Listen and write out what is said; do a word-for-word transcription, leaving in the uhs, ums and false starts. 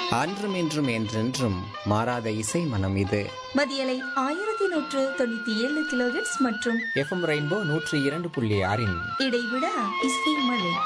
அன்றும் இன்றும் என்றென்றும் மாறாத இசை மனம் இது. மதியலை ஆயிரத்தி நூற்று தொண்ணூத்தி ஏழு கிலோஹெர்ட்ஸ் மற்றும் எஃப்எம் ரெயின்போ நூற்றி இரண்டு புள்ளி ஆறின் இடைவிடா இசை மழை.